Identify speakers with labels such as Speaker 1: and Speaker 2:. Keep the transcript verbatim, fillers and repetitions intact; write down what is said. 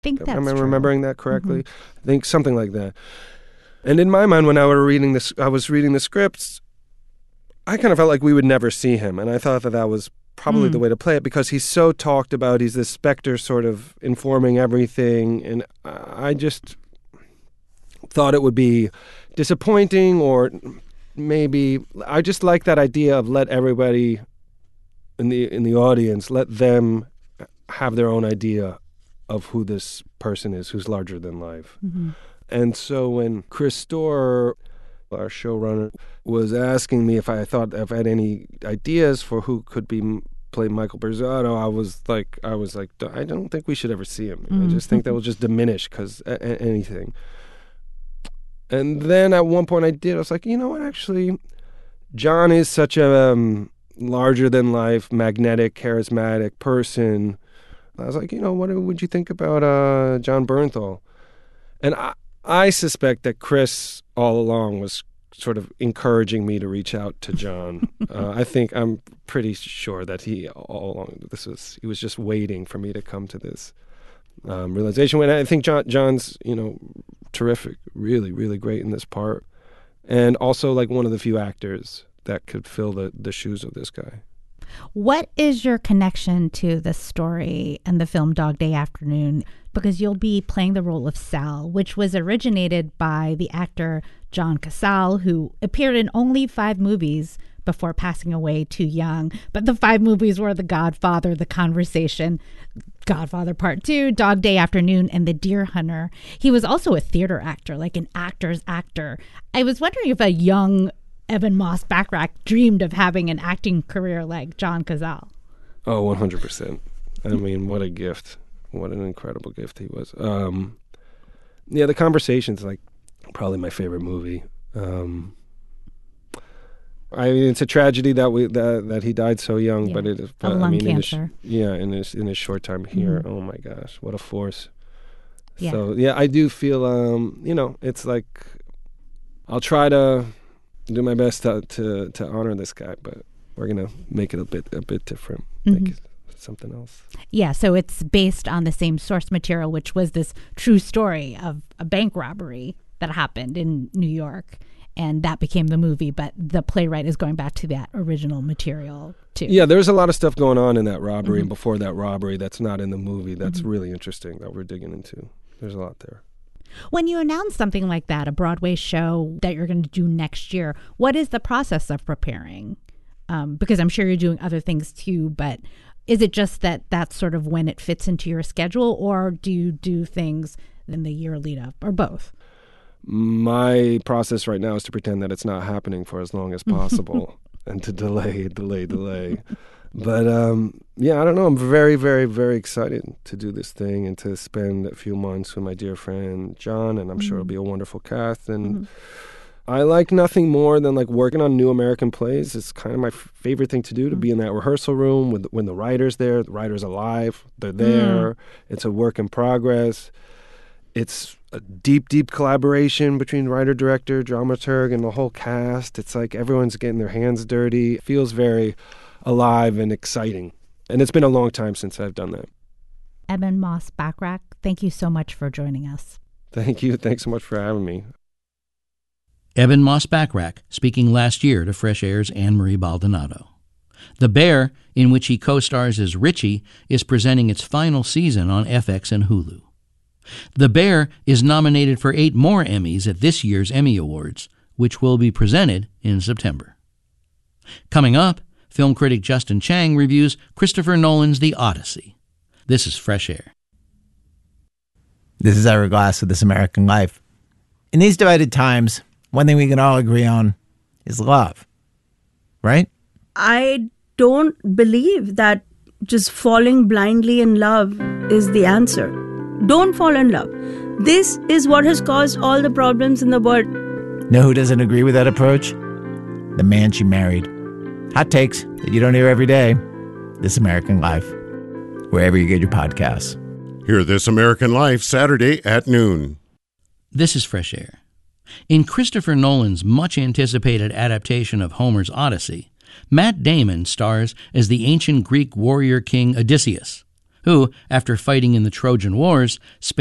Speaker 1: think that's
Speaker 2: Am I
Speaker 1: true.
Speaker 2: remembering that correctly?
Speaker 1: Mm-hmm.
Speaker 2: I think something like that. And in my mind, when I was reading this, I was reading the scripts, I kind of felt like we would never see him, and I thought that that was probably
Speaker 1: mm.
Speaker 2: the way to play it because he's so talked about. He's this specter, sort of informing everything, and I just thought it would be disappointing, or maybe I just like that idea of let everybody in the in the audience, let them have their own idea of who this person is, who's larger than life.
Speaker 1: Mm-hmm.
Speaker 2: And so when Chris Storer, our showrunner, was asking me if I thought if I had any ideas for who could be play Michael Berzatto, I was like, I was like, I don't think we should ever see him. Mm-hmm. I just think that will just diminish because a- a- anything. And then at one point I did. I was like, you know what? Actually, John is such a um, larger than life, magnetic, charismatic person. I was like, you know, what would you think about uh, Jon Bernthal? And I, I suspect that Chris all along was sort of encouraging me to reach out to John. uh, I think I'm pretty sure that he all along this was he was just waiting for me to come to this um, realization. When I think John John's you know terrific, really really great in this part, and also like one of the few actors that could fill the the shoes of this guy.
Speaker 1: What is your connection to the story and the film Dog Day Afternoon? Because you'll be playing the role of Sal, which was originated by the actor John Cazale, who appeared in only five movies before passing away too young. But the five movies were The Godfather, The Conversation, Godfather Part Two, Dog Day Afternoon, and The Deer Hunter. He was also a theater actor, like an actor's actor. I was wondering if a young Ebon Moss-Bachrach dreamed of having an acting career like John Cazale.
Speaker 2: Oh, one hundred percent. I mean, what a gift. What an incredible gift he was. Um, yeah, The Conversation's like probably my favorite movie. Um, I mean, it's a tragedy that we that, that he died so young,
Speaker 1: yeah.
Speaker 2: but it is.
Speaker 1: Of lung
Speaker 2: I mean,
Speaker 1: cancer.
Speaker 2: In his, yeah, in his in his short time here.
Speaker 1: Mm-hmm.
Speaker 2: Oh my gosh, what a force.
Speaker 1: Yeah.
Speaker 2: So yeah, I do feel. Um, you know, it's like I'll try to do my best to, to to honor this guy, but we're gonna make it a bit a bit different.
Speaker 1: Mm-hmm.
Speaker 2: Make it something else.
Speaker 1: Yeah, so it's based on the same source material, which was this true story of a bank robbery that happened in New York, and that became the movie. But the playwright is going back to that original material too.
Speaker 2: Yeah, there's a lot of stuff going on in that robbery
Speaker 1: mm-hmm.
Speaker 2: and before that robbery that's not in the movie. That's
Speaker 1: mm-hmm.
Speaker 2: really interesting that we're digging into. There's a lot there.
Speaker 1: When you announce something like that, a Broadway show that you're going to do next year, what is the process of preparing? Um, because I'm sure you're doing other things too, but is it just that that's sort of when it fits into your schedule, or do you do things in the year lead up, or both?
Speaker 2: My process right now is to pretend that it's not happening for as long as possible and to delay, delay, delay. But um, yeah, I don't know. I'm very, very, very excited to do this thing and to spend a few months with my dear friend John, and I'm mm-hmm. sure it'll be a wonderful cast. And mm-hmm. I like nothing more than like working on new American plays. It's kind of my f- favorite thing to do, to mm-hmm. be in that rehearsal room with when the writer's there. The writer's alive. They're there. Mm-hmm. It's a work in progress. It's a deep, deep collaboration between writer, director, dramaturg, and the whole cast. It's like everyone's getting their hands dirty. It feels very alive and exciting. And it's been a long time since I've done that.
Speaker 1: Ebon Moss-Bachrach, thank you so much for joining us.
Speaker 2: Thank you. Thanks so much for having me.
Speaker 3: Ebon Moss-Bachrach speaking last year to Fresh Air's Anne-Marie Baldonado. The Bear, in which he co-stars as Richie, is presenting its final season on F X and Hulu. The Bear is nominated for eight more Emmys at this year's Emmy Awards, which will be presented in September. Coming up, film critic Justin Chang reviews Christopher Nolan's The Odyssey. This is Fresh Air.
Speaker 4: This is Ira Glass with This American Life. In these divided times, one thing we can all agree on is love, right?
Speaker 5: I don't believe that just falling blindly in love is the answer. Don't fall in love. This is what has caused all the problems in the world.
Speaker 4: Know who doesn't agree with that approach? The man she married. Hot takes that you don't hear every day. This American Life, wherever you get your podcasts.
Speaker 6: Hear This American Life Saturday at noon.
Speaker 3: This is Fresh Air. In Christopher Nolan's much-anticipated adaptation of Homer's Odyssey, Matt Damon stars as the ancient Greek warrior king Odysseus, who, after fighting in the Trojan Wars,